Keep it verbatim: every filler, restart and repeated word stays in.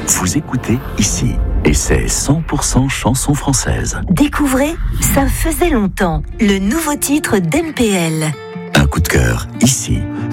Vous écoutez ici, et c'est cent pour cent chansons françaises. Découvrez Ça faisait longtemps, le nouveau titre d'M P L. Un coup de cœur, ici.